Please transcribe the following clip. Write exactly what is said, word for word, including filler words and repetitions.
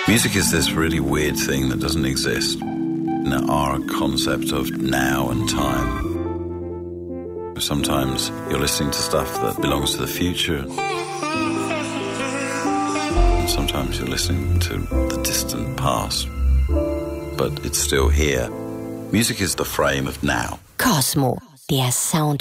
Music is this really weird thing that doesn't exist in our concept of now and time. Sometimes you're listening to stuff that belongs to the future. And sometimes you're listening to the distant past. But it's still here. Music is the frame of now. Cosmo, der Sound